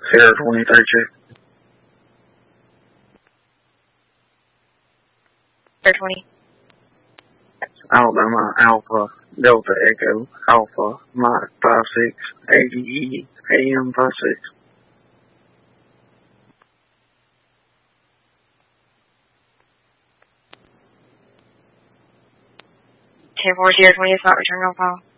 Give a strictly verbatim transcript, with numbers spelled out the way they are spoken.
Sierra twenty-three check. Sierra twenty. Alabama Alpha Delta Echo Alpha Mike five six eighty E A M five six. ten four Sierra twenty is not returning on file.